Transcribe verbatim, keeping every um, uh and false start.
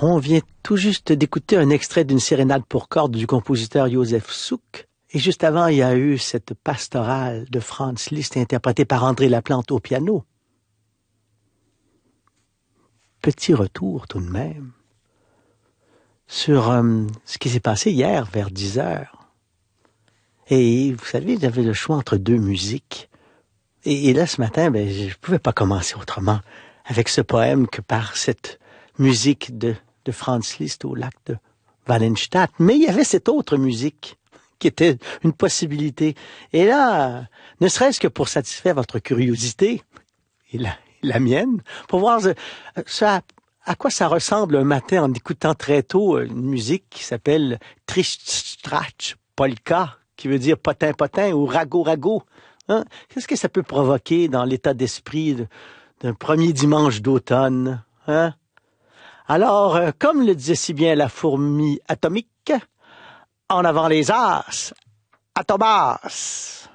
On vient tout juste d'écouter un extrait d'une sérénade pour cordes du compositeur Josef Suk. Et juste avant, il y a eu cette pastorale de Franz Liszt interprétée par André Laplante au piano. Petit retour tout de même sur euh, ce qui s'est passé hier vers dix heures. Et vous savez, j'avais le choix entre deux musiques. Et, et là, ce matin, ben, je ne pouvais pas commencer autrement avec ce poème que par cette musique de, de Franz Liszt au lac de Wallenstadt. Mais il y avait cette autre musique qui était une possibilité. Et là, ne serait-ce que pour satisfaire votre curiosité, et la, la mienne, pour voir ce, ce, à quoi ça ressemble un matin en écoutant très tôt une musique qui s'appelle Trichtstrach Polka, qui veut dire potin-potin ou rago-rago. Hein? Qu'est-ce que ça peut provoquer dans l'état d'esprit de, d'un premier dimanche d'automne? Hein? Alors, euh, comme le disait si bien la fourmi atomique, en avant les as, Atobas!